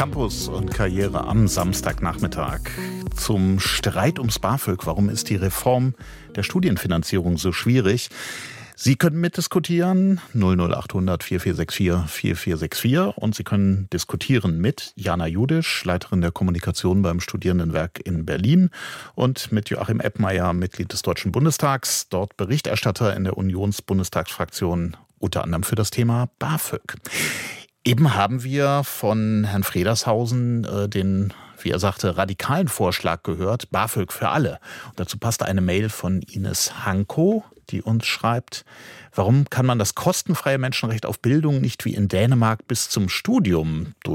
Campus und Karriere am Samstagnachmittag. Zum Streit ums BAföG. Warum ist die Reform der Studienfinanzierung so schwierig? Sie können mitdiskutieren, 00800 4464 4464. Und Sie können diskutieren mit Jana Judisch, Leiterin der Kommunikation beim Studierendenwerk in Berlin, und mit Joachim Eppmeier, Mitglied des Deutschen Bundestags, dort Berichterstatter in der Unionsbundestagsfraktion, unter anderem für das Thema BAföG. Eben haben wir von Herrn Fredershausen den, wie er sagte, radikalen Vorschlag gehört, BAföG für alle. Und dazu passte eine Mail von Ines Hanko, die uns schreibt: Warum kann man das kostenfreie Menschenrecht auf Bildung nicht wie in Dänemark bis zum Studium